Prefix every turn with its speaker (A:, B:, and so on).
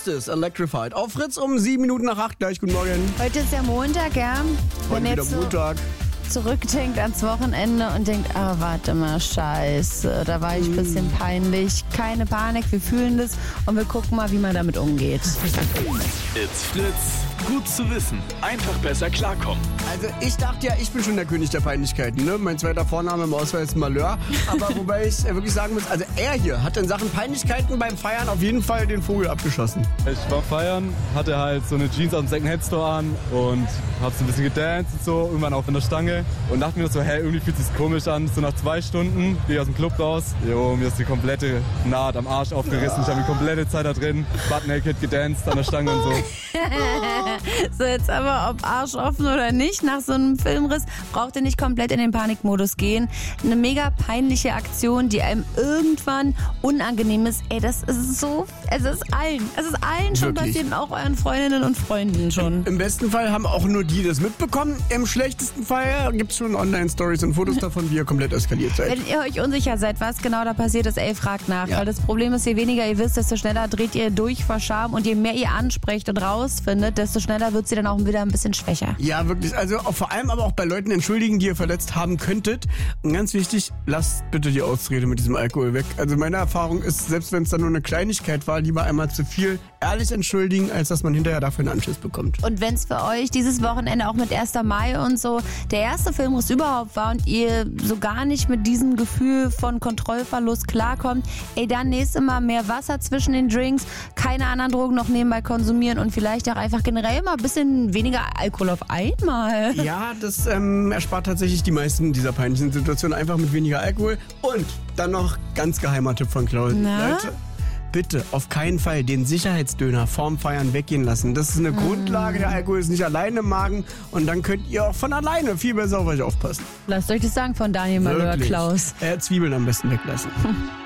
A: Justice, Electrified. Auf Fritz um 7:07 gleich. Guten Morgen.
B: Heute ist ja Montag, ja?
A: Heute wieder Montag.
B: Zurückdenkt ans Wochenende und denkt, warte mal, scheiße, da war ich ein bisschen peinlich. Keine Panik, wir fühlen das und wir gucken mal, wie man damit umgeht.
C: It's Fritz. Gut zu wissen. Einfach besser klarkommen.
A: Also ich dachte ja, ich bin schon der König der Peinlichkeiten. Ne? Mein zweiter Vorname im Ausweis ist Malheur. Aber wobei ich wirklich sagen muss, also er hier hat in Sachen Peinlichkeiten beim Feiern auf jeden Fall den Vogel abgeschossen.
D: Ich war feiern, hatte halt so eine Jeans aus dem Second-Hand-Store an und hab so ein bisschen gedanced und so, irgendwann auch in der Stange. Und dachte mir so, hey, irgendwie fühlt sich's komisch an. So nach 2 Stunden gehe ich aus dem Club raus. Jo, mir ist die komplette Naht am Arsch aufgerissen. Ich habe die komplette Zeit da drin, butt naked gedanced an der Stange und so.
B: So, jetzt aber, ob Arsch offen oder nicht, nach so einem Filmriss braucht ihr nicht komplett in den Panikmodus gehen. Eine mega peinliche Aktion, die einem irgendwann unangenehm ist. Ey, das ist so, es ist allen schon
A: Wirklich?
B: passiert und auch euren Freundinnen und Freunden schon.
A: Im besten Fall haben auch nur die das mitbekommen. Im schlechtesten Fall gibt es schon Online-Stories und Fotos davon, wie ihr komplett eskaliert seid.
B: Wenn ihr euch unsicher seid, was genau da passiert ist, fragt nach.
A: Ja.
B: Weil das Problem ist, je weniger ihr wisst, desto schneller dreht ihr durch vor Scham und je mehr ihr ansprecht und rausfindet, desto schneller wird sie dann auch wieder ein bisschen schwächer.
A: Ja, wirklich. Also vor allem aber auch bei Leuten entschuldigen, die ihr verletzt haben könntet. Und ganz wichtig, lasst bitte die Ausrede mit diesem Alkohol weg. Also meine Erfahrung ist, selbst wenn es dann nur eine Kleinigkeit war, lieber einmal zu viel ehrlich entschuldigen, als dass man hinterher dafür einen Anschiss bekommt.
B: Und wenn es für euch dieses Wochenende auch mit 1. Mai und so der erste Filmriss überhaupt war und ihr so gar nicht mit diesem Gefühl von Kontrollverlust klarkommt, dann nächstes Mal mehr Wasser zwischen den Drinks, keine anderen Drogen noch nebenbei konsumieren und vielleicht auch einfach generell mal ein bisschen weniger Alkohol auf einmal.
A: Ja, das erspart tatsächlich die meisten dieser peinlichen Situationen einfach mit weniger Alkohol. Und dann noch ganz geheimer Tipp von Klaus.
B: Na?
A: Leute, bitte auf keinen Fall den Sicherheitsdöner vorm Feiern weggehen lassen. Das ist eine Grundlage. Der Alkohol ist nicht alleine im Magen und dann könnt ihr auch von alleine viel besser auf euch aufpassen.
B: Lasst euch das sagen von Daniel Malheur,
A: Wirklich.
B: Klaus.
A: Zwiebeln am besten weglassen.